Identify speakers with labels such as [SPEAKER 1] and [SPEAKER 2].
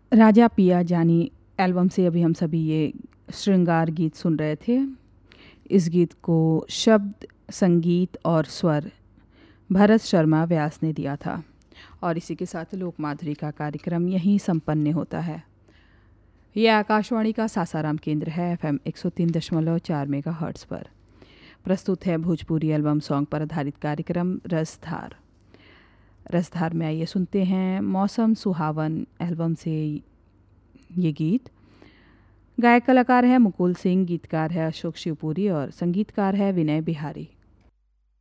[SPEAKER 1] राजा पिया जानी एल्बम से अभी हम सभी ये श्रृंगार गीत सुन रहे थे। इस गीत को शब्द, संगीत और स्वर भरत शर्मा व्यास ने दिया था और इसी के साथ लोक माधुरी का कार्यक्रम यहीं संपन्न होता है। यह आकाशवाणी का सासाराम केंद्र है। FM 103.4 मेगाहर्ट्ज़ पर प्रस्तुत है भोजपुरी एल्बम सॉन्ग पर आधारित कार्यक्रम रसधार। रसधार में आइए सुनते हैं मौसम सुहावन एल्बम से ये गीत। गायक कलाकार है मुकुल सिंह, गीतकार है अशोक शिवपुरी और संगीतकार है विनय बिहारी।